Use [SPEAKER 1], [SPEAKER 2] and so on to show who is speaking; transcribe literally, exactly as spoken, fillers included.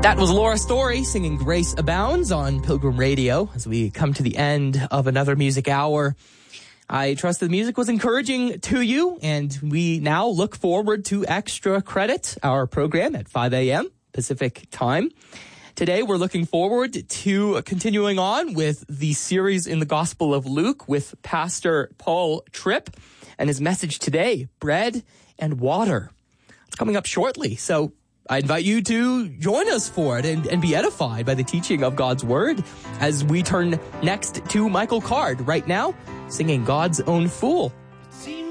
[SPEAKER 1] That was Laura Story singing Grace Abounds on Pilgrim Radio as we come to the end of another music hour. I trust the music was encouraging to you, and we now look forward to Extra Credit, our program at five a.m. Pacific time. Today, we're looking forward to continuing on with the series in the Gospel of Luke with Pastor Paul Tripp and his message today, Bread and Water. It's coming up shortly, so I invite you to join us for it and, and be edified by the teaching of God's Word as we turn next to Michael Card right now, singing God's Own Fool.